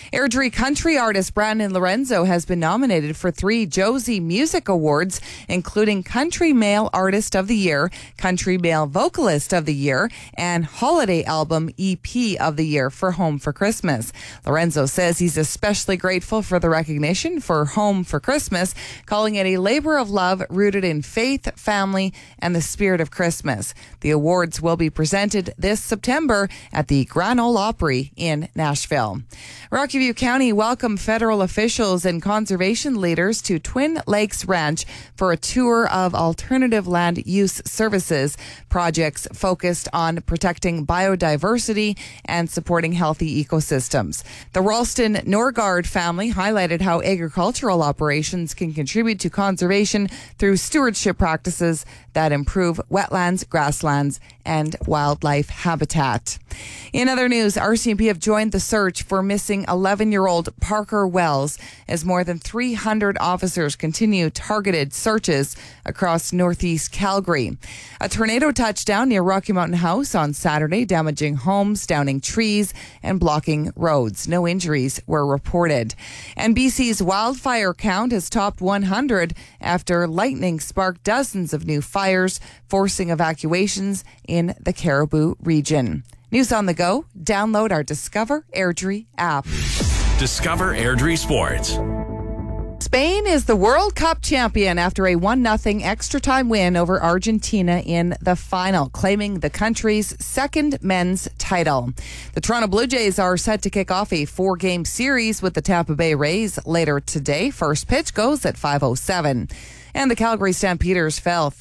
Airdrie country artist Brandon Lorenzo has been nominated for 3 Josie Music Awards, including Country Male Artist of the Year, Country Male Vocalist of the Year, and Holiday Album EP of the Year for Home for Christmas. Lorenzo says he's especially grateful for the recognition for Home for Christmas, calling it a labor of love rooted in faith, family, and the spirit of Christmas. The awards will be presented this September at the Grand Ole Opry in Nashville. Rocky County welcomed federal officials and conservation leaders to Twin Lakes Ranch for a tour of alternative land use services projects focused on protecting biodiversity and supporting healthy ecosystems. The Ralston-Norgard family highlighted how agricultural operations can contribute to conservation through stewardship practices that improve wetlands, grasslands, and wildlife habitat. In other news, RCMP have joined the search for missing 11-year-old Parker Wells as more than 300 officers continue targeted searches across northeast Calgary. A tornado touched down near Rocky Mountain House on Saturday, damaging homes, downing trees, and blocking roads. No injuries were reported. And BC's wildfire count has topped 100 after lightning sparked dozens of new fires, forcing evacuations in the Caribou region. News on the go. Download our Discover Airdrie app. Discover Airdrie Sports. Spain is the World Cup champion after a 1-0 extra time win over Argentina in the final, claiming the country's second men's title. The Toronto Blue Jays are set to kick off a 4-game series with the Tampa Bay Rays later today. First pitch goes at 5:07. And the Calgary Stampeders fell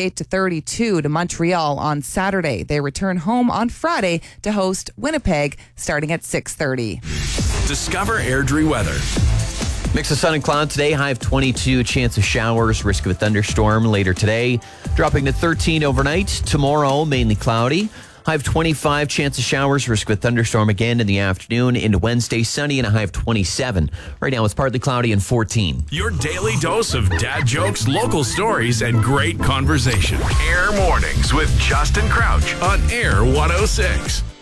38-32 to Montreal on Saturday. They return home on Friday to host Winnipeg starting at 6:30. Discover Airdrie weather. Mix of sun and cloud today, high of 22, chance of showers, risk of a thunderstorm later today, dropping to 13 overnight. Tomorrow, mainly cloudy, high of 25, chance of showers, risk of a thunderstorm again in the afternoon. Into Wednesday, sunny and a high of 27. Right now, it's partly cloudy and 14. Your daily dose of dad jokes, local stories, and great conversation. Air Mornings with Justin Crouch on Air 106.